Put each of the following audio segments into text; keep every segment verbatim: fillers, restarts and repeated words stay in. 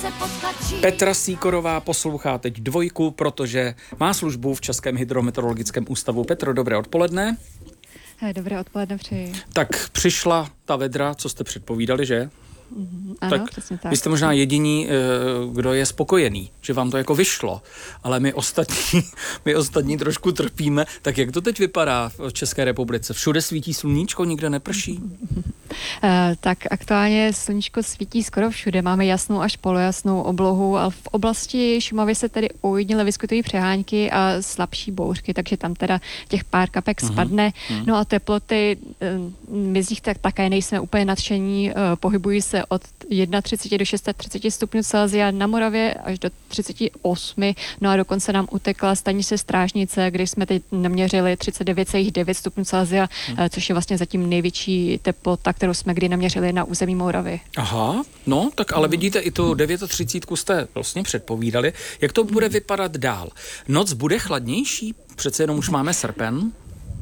se potlačí. Petra Sýkorová poslouchá teď Dvojku, protože má službu v Českém hydrometeorologickém ústavu. Petro, dobré odpoledne. Dobré odpoledne přeji. Tak přišla ta vedra, co jste předpovídali, že? Mm, ano, tak přesně tak. Vy jste možná jediní, kdo je spokojený, že vám to jako vyšlo, ale my ostatní, my ostatní trošku trpíme. Tak jak to teď vypadá v České republice? Všude svítí sluníčko, nikde neprší? Uh, tak aktuálně sluníčko svítí skoro všude. Máme jasnou až polojasnou oblohu, ale v oblasti Šumavy se tedy ojediněle vyskytují přehánky a slabší bouřky, takže tam teda těch pár kapek uh-huh. spadne. Uh-huh. No a teploty, uh, my z nich tak také nejsme úplně nadšení, uh, pohybují se od třicet jedna do třicet šest stupňů Celsia, na Moravě až do třicet osm, no a dokonce nám utekla stanice Strážnice, kde jsme teď naměřili třicet devět celá devět stupňů Celsia, hmm. což je vlastně zatím největší teplota, kterou jsme kdy naměřili na území Moravy. Aha, no, tak ale vidíte, i tu třicet devět jste vlastně předpovídali. Jak to bude vypadat dál? Noc bude chladnější? Přece jenom už máme srpen.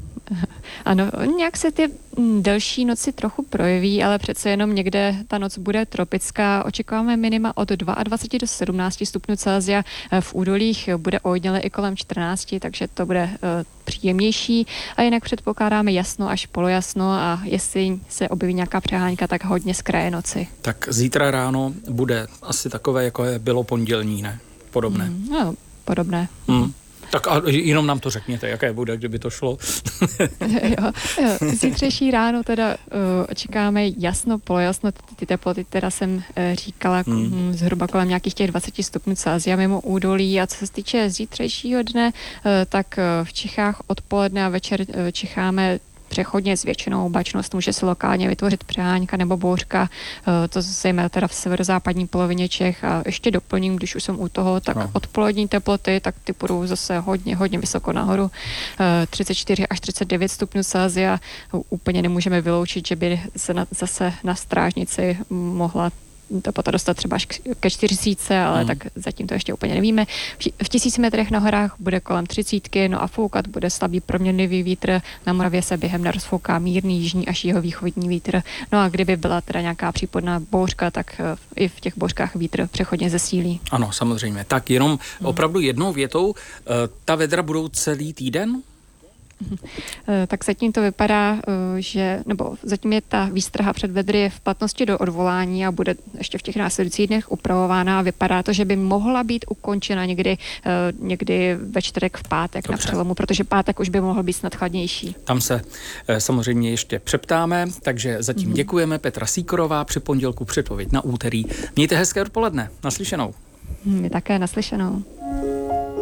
Ano, nějak se ty delší noci trochu projeví, ale přece jenom někde ta noc bude tropická. Očekáváme minima od dvacet dva do sedmnáct stupňů Celsia. V údolích bude ojediněle i kolem čtrnáct, takže to bude uh, příjemnější. A jinak předpokládáme jasno až polojasno a jestli se objeví nějaká přehánka, tak hodně z kraje noci. Tak zítra ráno bude asi takové, jako je bylo pondělní, ne? Podobné. Mm, no, podobné. Mm. Tak a jenom nám to řekněte, jaké bude, kdyby to šlo. jo, jo. Zítřejší ráno teda uh, očekáme jasno, polojasno, ty, ty teploty teda jsem uh, říkala hmm. zhruba kolem nějakých těch dvacet stupňů Celsia mimo údolí a co se týče zítřejšího dne, uh, tak uh, v Čechách odpoledne a večer uh, čekáme přechodně s většinou oblačnost, může se lokálně vytvořit přehánka nebo bouřka, to zejména teda v severozápadní polovině Čech a ještě doplním, když už jsem u toho, tak no. odpolední teploty, tak ty budou zase hodně, hodně vysoko nahoru, třicet čtyři až třicet devět stupňů Celsia, úplně nemůžeme vyloučit, že by se na, zase na Strážnici mohla teplota dostat třeba až ke čtyřicítce, ale hmm. tak zatím to ještě úplně nevíme. V tisíci metrech na horách bude kolem třicítky, no a foukat bude slabý proměnlivý vítr. Na Moravě se během dne rozfouká mírný jižní až jihovýchodní vítr. No a kdyby byla teda nějaká případná bouřka, tak i v těch bouřkách vítr přechodně zesílí. Ano, samozřejmě. Tak jenom hmm. opravdu jednou větou, ta vedra budou celý týden? Tak zatím to vypadá, že, nebo zatím je ta výstraha před vedry je v platnosti do odvolání a bude ještě v těch následujících dnech upravována a vypadá to, že by mohla být ukončena někdy, někdy ve čtvrtek v pátek. Dobře. Na přelomu, protože pátek už by mohl být snad chladnější. Tam se samozřejmě ještě přeptáme, takže zatím mm-hmm. děkujeme. Petra Sýkorová, při pondělku předpověď na úterý. Mějte hezké odpoledne. Naslyšenou. My také naslyšenou.